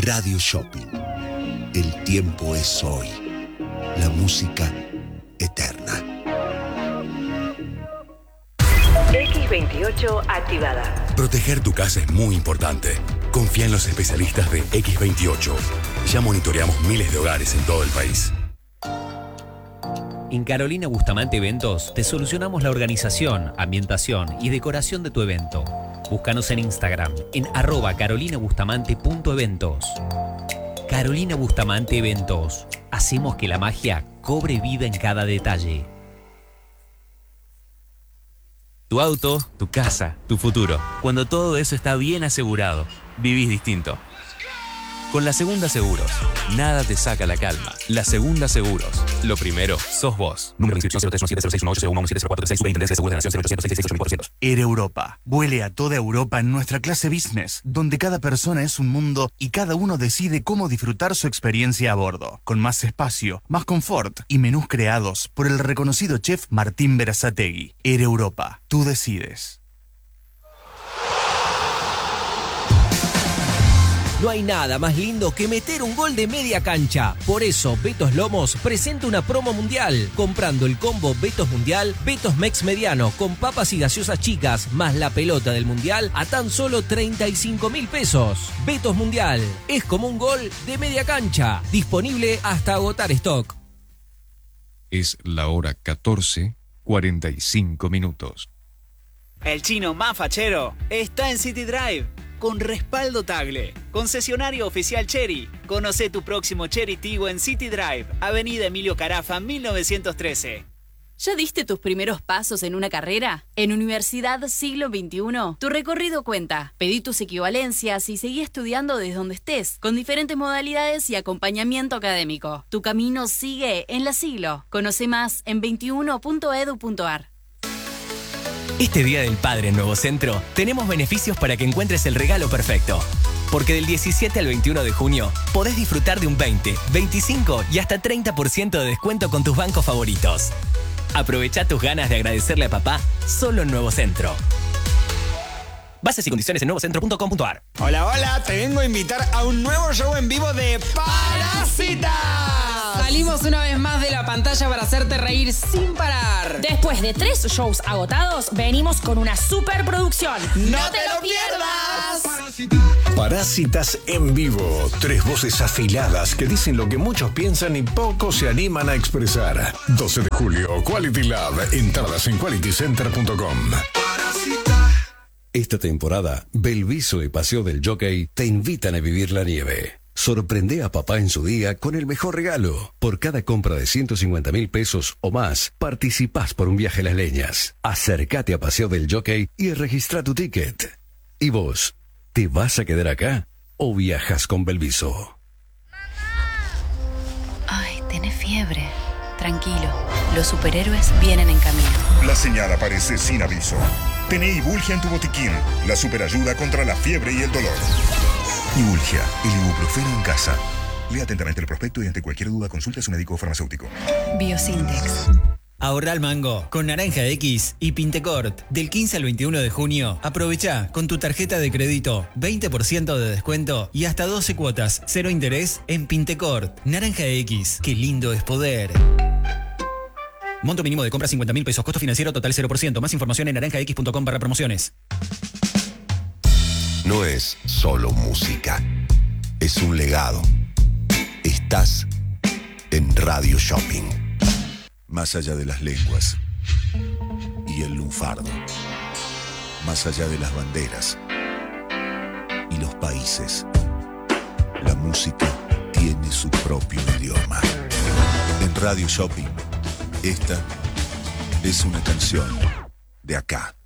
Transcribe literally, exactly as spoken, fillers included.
Radio Shopping. El tiempo es hoy. La música eterna. equis veintiocho activada. Proteger tu casa es muy importante. Confía en los especialistas de equis veintiocho. Ya monitoreamos miles de hogares en todo el país. En Carolina Bustamante Eventos te solucionamos la organización, ambientación y decoración de tu evento. Búscanos en Instagram en arroba carolinabustamante punto eventos. Carolina Bustamante Eventos. Hacemos que la magia cobre vida en cada detalle. Tu auto, tu casa, tu futuro. Cuando todo eso está bien asegurado, vivís distinto. Con La Segunda Seguros, nada te saca la calma. La Segunda Seguros, lo primero sos vos. Número de inscripción cero tres uno siete cero seis uno ocho cero uno siete cero cuatro tres seis. Superintendencia de Seguros de la Nación cero ochocientos sesenta y seis ocho mil cuatrocientos. Air Europa. Vuele a toda Europa en nuestra clase Business, donde cada persona es un mundo y cada uno decide cómo disfrutar su experiencia a bordo. Con más espacio, más confort y menús creados por el reconocido chef Martín Berazategui. Air Europa. Tú decides. No hay nada más lindo que meter un gol de media cancha. Por eso, Betos Lomos presenta una promo mundial. Comprando el combo Betos Mundial, Betos Mex Mediano con papas y gaseosas chicas, más la pelota del mundial a tan solo treinta y cinco mil pesos. Betos Mundial, es como un gol de media cancha. Disponible hasta agotar stock. Es la hora catorce, cuarenta y cinco minutos. El chino más fachero está en City Drive. Con respaldo Tagle, concesionario oficial Chery. Conoce tu próximo Chery Tiggo en City Drive, Avenida Emilio Carafa, mil novecientos trece. ¿Ya diste tus primeros pasos en una carrera? En Universidad Siglo veintiuno, tu recorrido cuenta. Pedí tus equivalencias y seguí estudiando desde donde estés, con diferentes modalidades y acompañamiento académico. Tu camino sigue en la Siglo. Conoce más en veintiuno punto edu punto ar. Este Día del Padre en Nuevo Centro tenemos beneficios para que encuentres el regalo perfecto. Porque del diecisiete al veintiuno de junio podés disfrutar de un veinte, veinticinco y hasta treinta por ciento de descuento con tus bancos favoritos. Aprovecha tus ganas de agradecerle a papá solo en Nuevo Centro. Bases y condiciones en nuevo centro punto com punto ar. Hola, hola, te vengo a invitar a un nuevo show en vivo de Parásitas. Salimos una vez más de la pantalla para hacerte reír sin parar. Después de tres shows agotados, venimos con una superproducción. ¡No te lo pierdas! Parásitas en vivo. Tres voces afiladas que dicen lo que muchos piensan y pocos se animan a expresar. doce de julio, Quality Lab. Entradas en quality center punto com. Esta temporada, Belviso y Paseo del Jockey te invitan a vivir la nieve. Sorprende a papá en su día con el mejor regalo. Por cada compra de ciento cincuenta mil pesos o más, participás por un viaje a Las Leñas. Acércate a Paseo del Jockey y registra tu ticket. ¿Y vos? ¿Te vas a quedar acá o viajas con Belviso? Ay, tenés fiebre. Tranquilo, los superhéroes vienen en camino. La señal aparece sin aviso. Tené Ibulgia en tu botiquín, la superayuda contra la fiebre y el dolor. Ibulgia, el ibuprofeno en casa. Lea atentamente el prospecto y ante cualquier duda consulte a su médico o farmacéutico. Biosintex. Ahorra al mango con Naranja X y Pintecort. Del quince al veintiuno de junio, aprovecha con tu tarjeta de crédito veinte por ciento de descuento y hasta doce cuotas, cero interés en Pintecort. Naranja X, qué lindo es poder. Monto mínimo de compra cincuenta mil pesos, costo financiero total cero por ciento. Más información en naranja x punto com barra promociones. No es solo música, es un legado. Estás en Radio Shopping. Más allá de las lenguas y el lunfardo. Más allá de las banderas y los países. La música tiene su propio idioma. En Radio Shopping, esta es una canción de acá.